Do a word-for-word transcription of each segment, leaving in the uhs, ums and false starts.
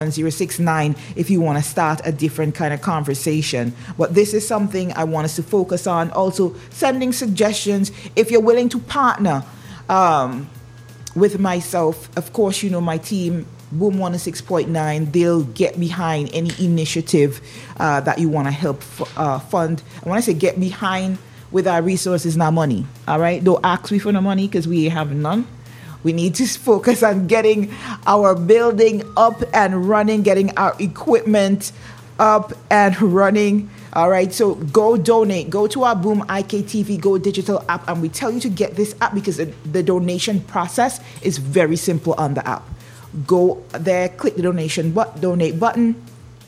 zero six nine if you want to start a different kind of conversation. But this is something I want us to focus on. Also, sending suggestions. If you're willing to partner um, with myself, of course, you know, my team, Boom one oh six point nine, they'll get behind any initiative uh, that you want to help f- uh, fund. And when I say get behind with our resources, not money, all right? Don't ask me for no money because we have none. We need to focus on getting our building up and running, getting our equipment up and running. All right, so go donate. Go to our Boom I K T V Go digital app, and we tell you to get this app because the, the donation process is very simple on the app. Go there, click the donation but donate button,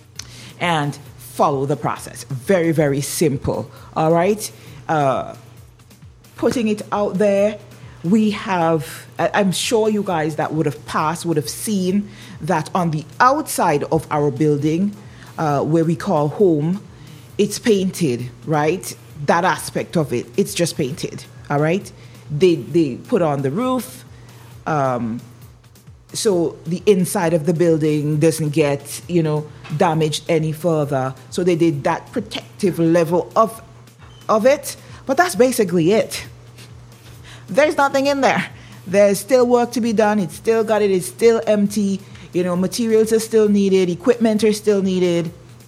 and follow the process. Very, very simple. All right, uh, putting it out there. We have, I'm sure you guys that would have passed would have seen that on the outside of our building, uh, where we call home, it's painted, right? That aspect of it, it's just painted, all right? They they put on the roof, um, so the inside of the building doesn't get, you know, damaged any further. So they did that protective level of of it, but that's basically it. There's nothing in there. There's still work to be done. It's still got it. It's still empty. You know, materials are still needed. Equipment are still needed.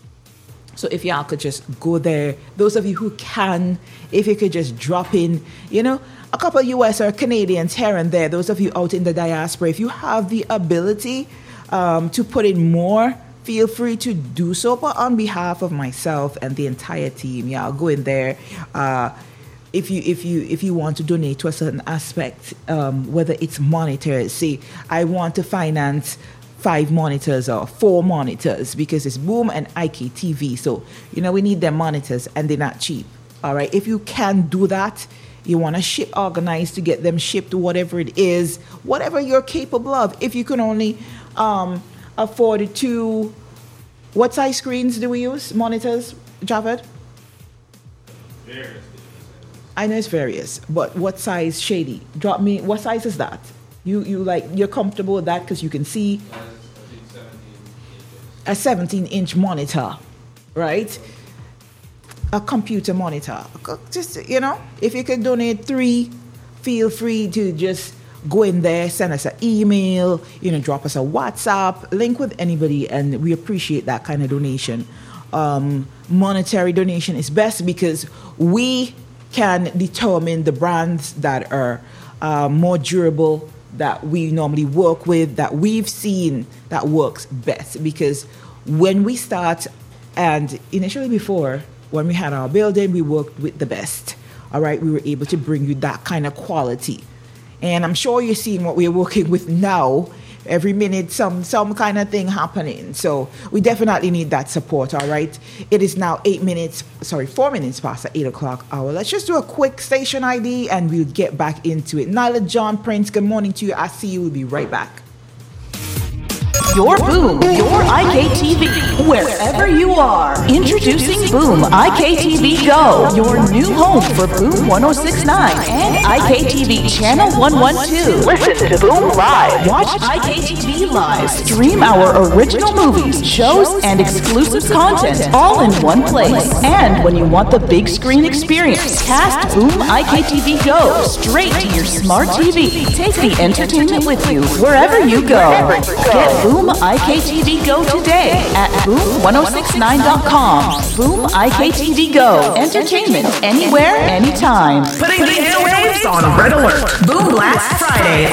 So if y'all could just go there, those of you who can, if you could just drop in, you know, a couple of U S or Canadians here and there, those of you out in the diaspora, if you have the ability um, to put in more, feel free to do so. But on behalf of myself and the entire team, y'all go in there. Uh, If you if you if you want to donate to a certain aspect, um, whether it's monitors, say I want to finance five monitors or four monitors because it's Boom and I K T V, so you know we need them monitors and they're not cheap. All right, if you can do that, you want to ship organized to get them shipped, whatever it is, whatever you're capable of. If you can only um, afford it to, what size screens do we use? Monitors, Javed? Various. I know it's various, but what size, Shady? Drop me, what size is that? You you like, you're comfortable with that because you can see a seventeen inch monitor, right? A computer monitor. Just, you know, if you could donate three, feel free to just go in there, send us an email, you know, drop us a WhatsApp, link with anybody, and we appreciate that kind of donation. Um, monetary donation is best because we can determine the brands that are uh, more durable, that we normally work with, that we've seen that works best. Because when we start, and initially before, when we had our building, we worked with the best. All right, we were able to bring you that kind of quality. And I'm sure you're seeing what we're working with now. Every minute, some some kind of thing happening. So we definitely need that support, all right? It is now eight minutes, sorry, four minutes past the eight o'clock hour. Let's just do a quick station I D and we'll get back into it. Nyla John Prince, good morning to you. I see you. We'll be right back. Your Boom, your I K T V, wherever you are. Introducing Boom I K T V Go, your new home for Boom one oh six point nine and I K T V Channel one twelve. Listen to Boom Live. Watch I K T V Live. Stream our original movies, shows, and exclusive content all in one place. And when you want the big screen experience, cast Boom I K T V Go straight to your smart T V. Take the entertainment with you wherever you go. Get Boom I K T V Go today at boom ten sixty-nine dot com. Boom I K T V Go. Entertainment anywhere, anytime. Putting the airwaves on red alert. Boom Blast Friday